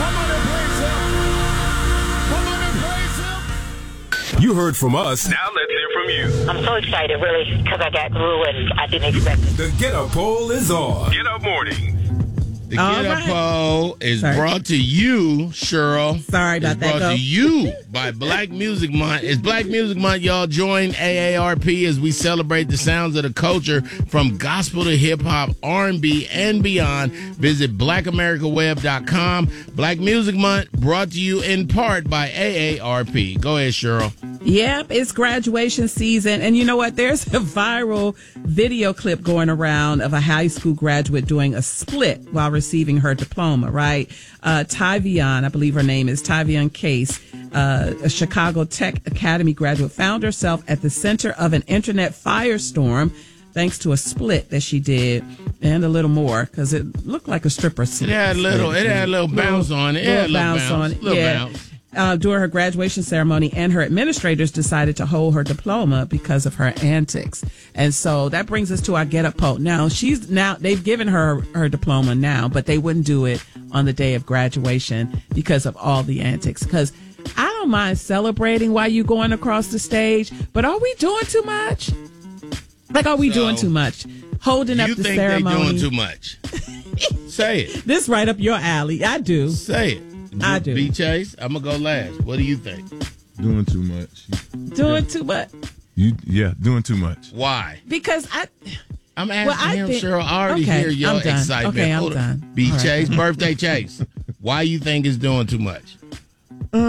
You heard from us. Now let's hear from you. I'm so excited, really, because I got through and I didn't expect it. The Get Up Poll is on. Get Up Morning. The Get Up Poll is brought to you, Cheryl. Sorry about that. Brought to you by Black Music Month. It's Black Music Month, y'all. Join AARP as we celebrate the sounds of the culture from gospel to hip-hop, R&B, and beyond. Visit blackamericaweb.com. Black Music Month brought to you in part by AARP. Go ahead, Cheryl. Yep, it's graduation season. And you know what? There's a viral video clip going around of a high school graduate doing a split while receiving her diploma, right? Tyvion, I believe her name is Tyvion Case, a Chicago Tech Academy graduate, found herself at the center of an internet firestorm thanks to a split that she did and a little more because it looked like a stripper split. It had a little bounce on it. Little bounce on it. Bounce. During her graduation ceremony, and her administrators decided to hold her diploma because of her antics. And so that brings us to our Get Up poll. Now they've given her diploma now, but they wouldn't do it on the day of graduation because of all the antics. Because I don't mind celebrating while you're going across the stage, but are we doing too much? Are we doing too much? Holding up the ceremony. You think they're doing too much? Say it. This right up your alley. I do. Say it. I do. B Chase, I'm going to go last. What do you think? Doing too much. Doing too much? Doing too much. Why? Because I'm asking him, Cheryl. I already hear your excitement. Okay, I'm done. B Chase, birthday Chase. Why you think it's doing too much? I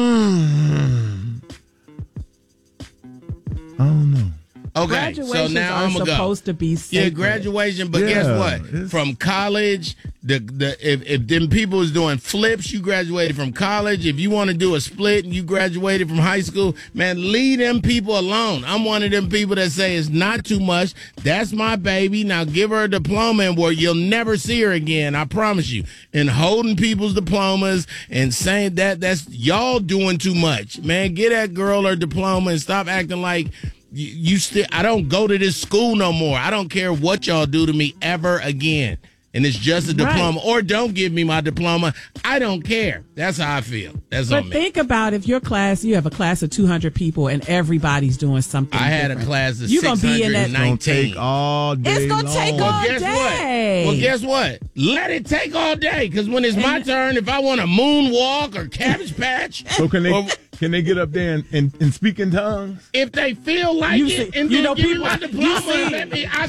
don't know. Okay, so now I'm gonna go. Supposed to be sacred. Yeah, graduation, but guess what? From college, if them people is doing flips, you graduated from college. If you want to do a split and you graduated from high school, man, leave them people alone. I'm one of them people that say it's not too much. That's my baby. Now give her a diploma and where you'll never see her again. I promise you. And holding people's diplomas and saying that's y'all doing too much, man. Get that girl her diploma and stop acting like. I don't go to this school no more. I don't care what y'all do to me ever again. And it's just a diploma. Right. Or don't give me my diploma. I don't care. That's how I feel. That's on me. But think about if you have a class of 200 people and everybody's doing something I had different. A class of 619. You're going to be in that. It's going to take all day. It's going to take all day. Well, guess what? Let it take all day. Because when it's my turn, if I want to moonwalk or cabbage patch. So can they get up there and speak in tongues? If they feel like it, and give me my diploma,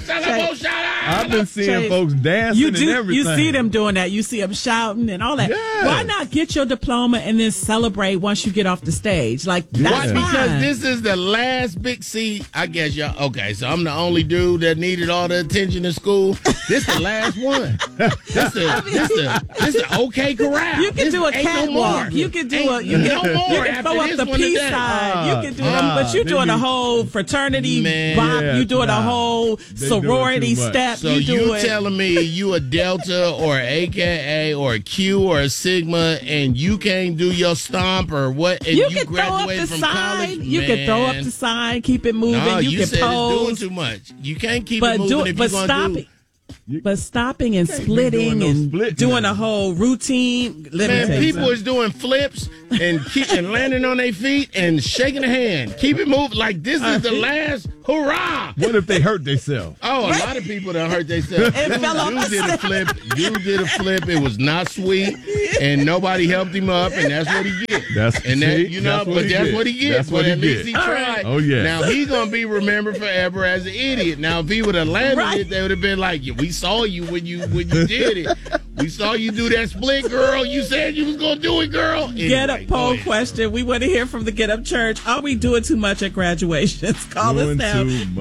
I've been seeing folks dancing and everything. You see them doing that. You see them shouting and all that. Yes. Why not get your diploma and then celebrate once you get off the stage? That's fine. Because this is the last big I guess y'all. Okay, so I'm the only dude that needed all the attention in school. This the last one. This the OK Corral. You can do a catwalk. You can do no more. You can throw up the peace sign. You can do but you're doing a whole fraternity bop. You're doing a whole sorority step. So you telling me you a Delta or AKA or a Q or a Sigma and you can't do your stomp or what? And you can throw up the sign. You can throw up the sign. Keep it moving. No, you can said pose. It's doing too much. You can't keep it moving if you're going to do. But stopping and splitting and doing a whole routine. Man, people is doing flips and landing on their feet and shaking a hand. Keep it moving. Like this is the last hurrah. What if they hurt themselves? Oh, a lot of people done hurt themselves. You did a flip. You did a flip. It was not sweet, and nobody helped him up, and that's what he get. That's what he gets. But at least he tried. Oh yeah. Now he's gonna be remembered forever as an idiot. Now if he would have landed it, they would have been like, we saw you when you did it. We saw you do that split, girl. You said you was gonna do it, girl. Anyway, Get Up poll question. We want to hear from the Get Up Church. Are we doing too much at graduations? Call us now.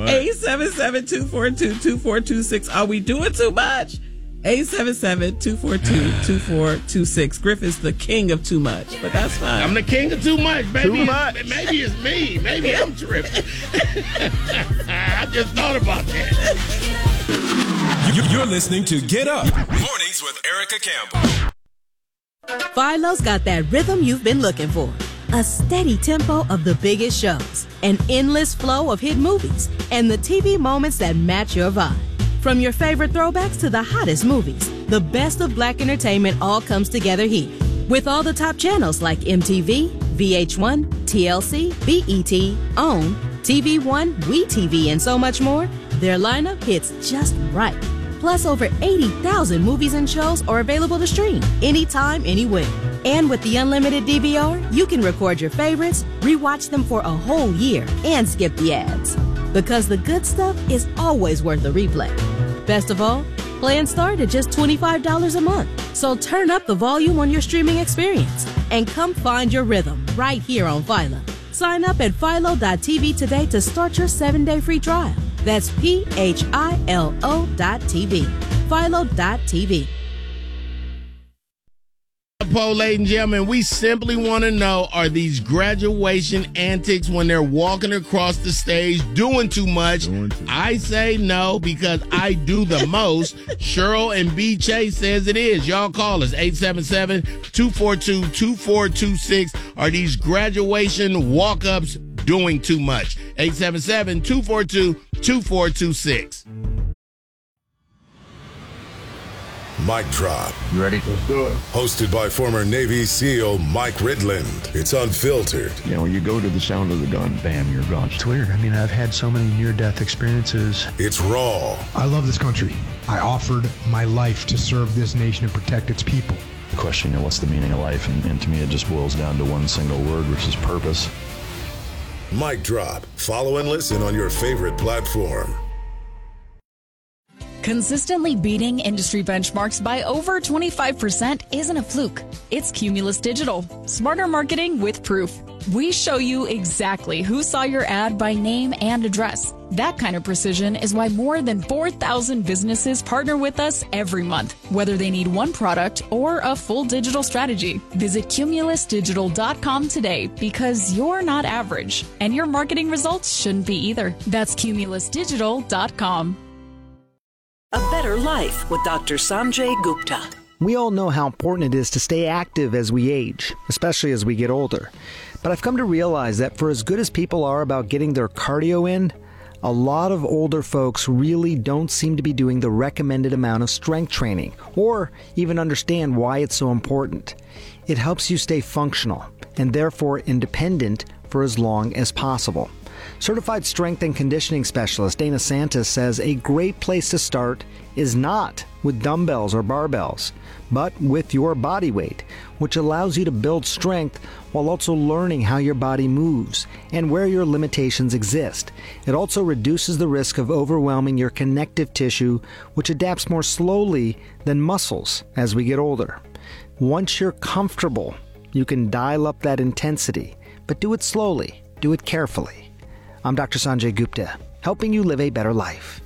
877-242-2426. Are we doing too much? 877-242-2426. Griff is the king of too much, but that's fine. I'm the king of too much, baby. Too much. Maybe it's me. Maybe I'm tripping. I just thought about that. You're listening to Get Up Mornings with Erica Campbell. Philo's got that rhythm you've been looking for. A steady tempo of the biggest shows, an endless flow of hit movies, and the TV moments that match your vibe. From your favorite throwbacks to the hottest movies, the best of Black entertainment all comes together here. With all the top channels like MTV, VH1, TLC, BET, OWN, TV One, WeTV, and so much more, their lineup hits just right. Plus, over 80,000 movies and shows are available to stream anytime, anywhere. And with the unlimited DVR, you can record your favorites, rewatch them for a whole year, and skip the ads. Because the good stuff is always worth a replay. Best of all, plans start at just $25 a month. So turn up the volume on your streaming experience and come find your rhythm right here on Philo. Sign up at philo.tv today to start your 7-day free trial. That's PHILO.TV. Philo.tv. Ladies and gentlemen, we simply want to know, are these graduation antics when they're walking across the stage doing too much? I say no, because I do the most. Cheryl and B. Chase says it is. Y'all call us 877-242-2426. Are these graduation walk-ups doing too much? 877-242-2426. Mic Drop. You ready? Let's do it. Hosted by former Navy SEAL Mike Ridland. It's unfiltered. You know, when you go to the sound of the gun, bam, you're gone. It's weird. I mean, I've had so many near-death experiences. It's raw. I love this country. I offered my life to serve this nation and protect its people. The question, you know, what's the meaning of life? And to me, it just boils down to one single word, which is purpose. Mic Drop. Follow and listen on your favorite platform. Consistently beating industry benchmarks by over 25% isn't a fluke. It's Cumulus Digital. Smarter marketing with proof. We show you exactly who saw your ad by name and address. That kind of precision is why more than 4,000 businesses partner with us every month, whether they need one product or a full digital strategy. Visit cumulusdigital.com today, because you're not average, and your marketing results shouldn't be either. That's cumulusdigital.com. A Better Life with Dr. Sanjay Gupta. We all know how important it is to stay active as we age, especially as we get older. But I've come to realize that for as good as people are about getting their cardio in, a lot of older folks really don't seem to be doing the recommended amount of strength training, or even understand why it's so important. It helps you stay functional, and therefore independent for as long as possible. Certified strength and conditioning specialist Dana Santis says a great place to start is not with dumbbells or barbells, but with your body weight, which allows you to build strength while also learning how your body moves and where your limitations exist. It also reduces the risk of overwhelming your connective tissue, which adapts more slowly than muscles as we get older. Once you're comfortable, you can dial up that intensity, but do it slowly, do it carefully. I'm Dr. Sanjay Gupta, helping you live a better life.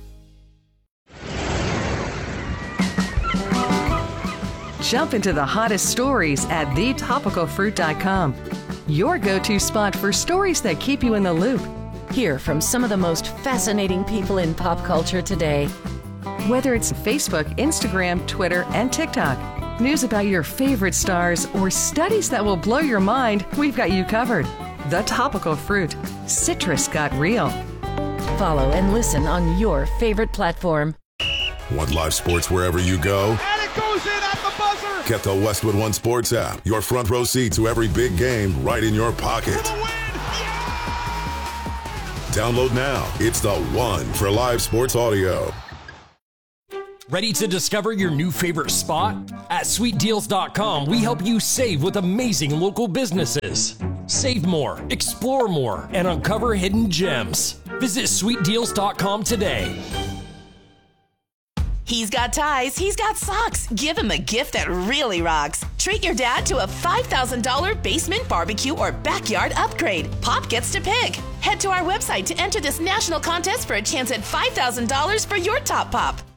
Jump into the hottest stories at thetopicalfruit.com. Your go-to spot for stories that keep you in the loop. Hear from some of the most fascinating people in pop culture today. Whether it's Facebook, Instagram, Twitter, and TikTok, news about your favorite stars, or studies that will blow your mind, we've got you covered. The Topical Fruit. Citrus got real. Follow and listen on your favorite platform. Want live sports wherever you go? And it goes in at the buzzer! Get the Westwood One Sports app. Your front row seat to every big game right in your pocket. For the win! Yeah! Download now. It's the one for live sports audio. Ready to discover your new favorite spot? At SweetDeals.com, we help you save with amazing local businesses. Save more, explore more, and uncover hidden gems. Visit SweetDeals.com today. He's got ties, he's got socks. Give him a gift that really rocks. Treat your dad to a $5,000 basement barbecue or backyard upgrade. Pop gets to pick. Head to our website to enter this national contest for a chance at $5,000 for your top pop.